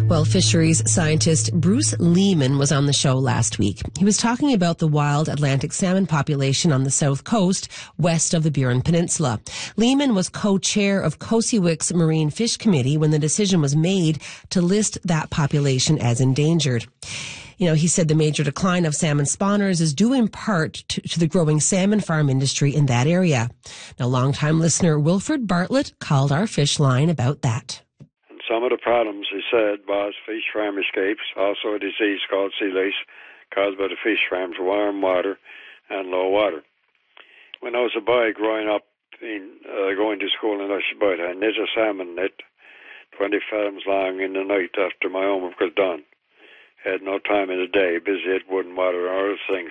Well, fisheries scientist Bruce Lehman was on the show last week. He was talking about the wild Atlantic salmon population on the south coast, west of the Burin Peninsula. Lehman was co-chair of COSEWIC's Marine Fish Committee when the decision was made to list that population as endangered. You know, he said the major decline of salmon spawners is due in part to the growing salmon farm industry in that area. Now, longtime listener Wilfred Bartlett called our fish line about that. Some of the problems, he said, was fish farm escapes, also a disease called sea lice caused by the fish farms, warm water and low water. When I was a boy growing up, going to school in Ushabut, I knit a salmon net 20 fathoms long in the night after my homework was done. Had no time in the day, busy at wood and water and other things.